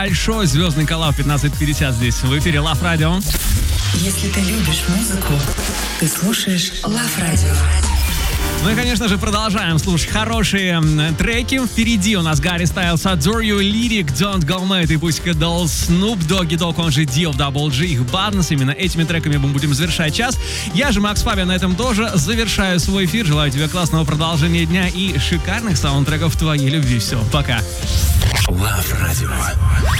Большой звездный коллаб 15:50 здесь в эфире Love Radio. Если ты любишь музыку, ты слушаешь Love Radio. Ну и, конечно же, продолжаем слушать хорошие треки. Впереди у нас Гарри Стайлс, Adore You, Lyric, Don't Go Mad и Pussycat Dolls, Snoop Doggy Dogg, он же Dio, Double G, их Badness. Именно этими треками мы будем завершать час. Я же, Макс Фабиан, на этом тоже завершаю свой эфир. Желаю тебе классного продолжения дня и шикарных саундтреков твоей любви. Все, пока. Love Radio.